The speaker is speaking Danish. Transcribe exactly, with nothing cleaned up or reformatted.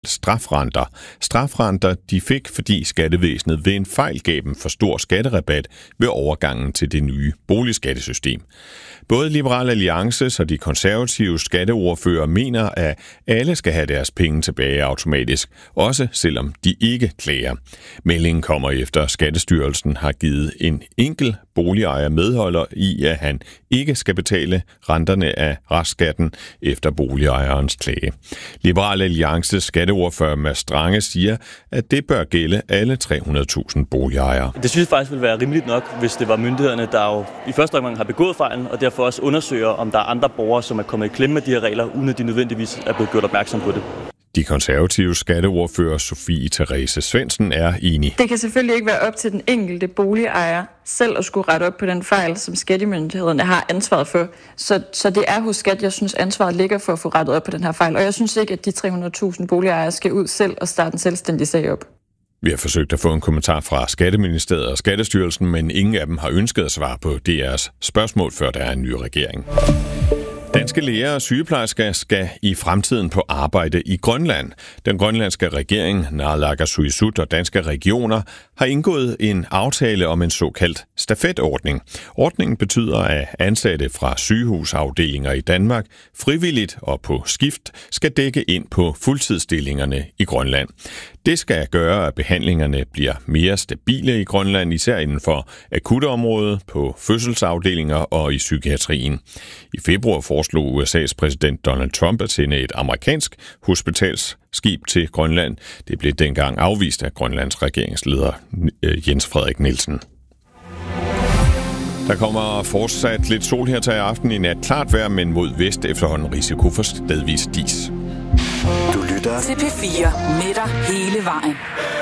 strafrenter. Strafrenter de fik, fordi skattevæsenet ved en fejl gav dem for stor skatterabat ved overgangen til det nye boligskattesystem. Både Liberal Alliances og de konservative skatteordfører mener, at alle skal have deres penge tilbage automatisk, også selvom de ikke klager. Meldingen kommer efter Skattestyrelsen har givet en enkelt boligejer medholder i, at han ikke skal betale renterne af restskatten efter boligejerens klage. Liberal Alliances skatteordfører Mads Strange siger, at det bør gælde alle tre hundrede tusind boligejere. Det synes jeg faktisk ville være rimeligt nok, hvis det var myndighederne, der jo i første omgang har begået fejlen, og derfor også undersøger, om der er andre borgere, som er kommet i klemme med de her regler, uden at de nødvendigvis er blevet gjort opmærksom på det. De konservative skatteordfører Sofie Therese Svendsen er enig. Det kan selvfølgelig ikke være op til den enkelte boligejer selv at skulle rette op på den fejl, som skattemyndighederne har ansvaret for. Så, så det er hos skat, jeg synes, ansvaret ligger for at få rettet op på den her fejl. Og jeg synes ikke, at de tre hundrede tusind boligejere skal ud selv og starte en selvstændig sag op. Vi har forsøgt at få en kommentar fra Skatteministeriet og Skattestyrelsen, men ingen af dem har ønsket at svare på D R's spørgsmål, før der er en ny regering. Danske læger og sygeplejersker skal i fremtiden på arbejde i Grønland. Den grønlandske regering, Naalakkersuisut og danske regioner har indgået en aftale om en såkaldt stafetordning. Ordningen betyder, at ansatte fra sygehusafdelinger i Danmark frivilligt og på skift skal dække ind på fuldtidsstillingerne i Grønland. Det skal gøre, at behandlingerne bliver mere stabile i Grønland, især inden for akutområdet, på fødselsafdelinger og i psykiatrien. I februar foreslog U S A's præsident Donald Trump at sende et amerikansk hospitalsskib til Grønland. Det blev dengang afvist af Grønlands regeringsleder Jens Frederik Nielsen. Der kommer fortsat lidt sol her til aften. I nat klart vejr, men mod vest efterhånden risiko for stedvis dis. Du lytter til P fire med dig hele vejen.